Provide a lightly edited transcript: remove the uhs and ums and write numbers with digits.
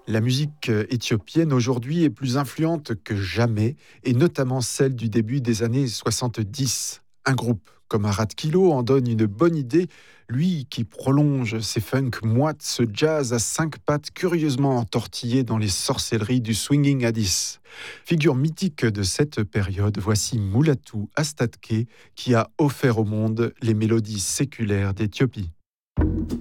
La musique éthiopienne aujourd'hui est plus influente que jamais, et notamment celle du début des années 70. Un groupe comme Arad Kilo en donne une bonne idée, lui qui prolonge ses funk moites, ce jazz à cinq pattes curieusement entortillé dans les sorcelleries du swinging Addis. Figure mythique de cette période, voici Mulatu Astatke qui a offert au monde les mélodies séculaires d'Éthiopie.